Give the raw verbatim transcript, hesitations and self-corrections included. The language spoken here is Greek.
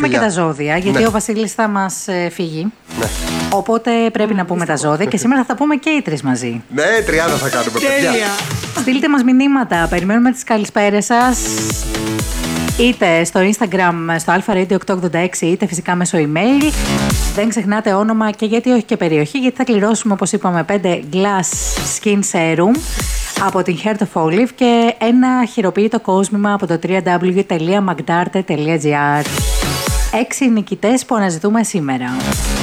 πούμε και τα ζώδια, γιατί ναι. ο Βασίλης θα μας ε, φύγει. Ναι. Οπότε πρέπει mm, να πούμε τα ζώδια και σήμερα θα τα πούμε και οι τρεις μαζί. Ναι, τριάντα θα κάνουμε, παιδιά. Στείλτε μας μηνύματα, περιμένουμε τις καλησπέρες σας. Είτε στο Instagram, στο αλφα ρέιντιο οκτακόσια ογδόντα έξι, είτε φυσικά μέσω email. Δεν ξεχνάτε όνομα και γιατί όχι και περιοχή, γιατί θα κληρώσουμε, όπως είπαμε, πέντε Glass Skin Serum από την Hair of Olive και ένα χειροποίητο κόσμημα από το double-u double-u double-u τελεία magdarte τελεία gr. Έξι νικητές που αναζητούμε σήμερα.